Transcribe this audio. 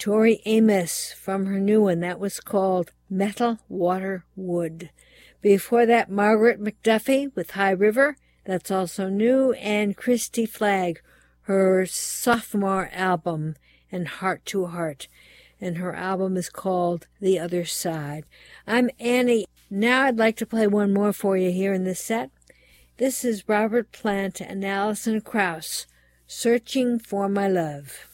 Tori Amos from her new one. That was called Metal Water Wood. Before that, Margaret McDuffie with High River. That's also new. And Christy Flagg, her sophomore album, and Heart to Heart. And her album is called The Other Side. I'm Annie. Now I'd like to play one more for you here in this set. This is Robert Plant and Alison Krauss, Searching for My Love.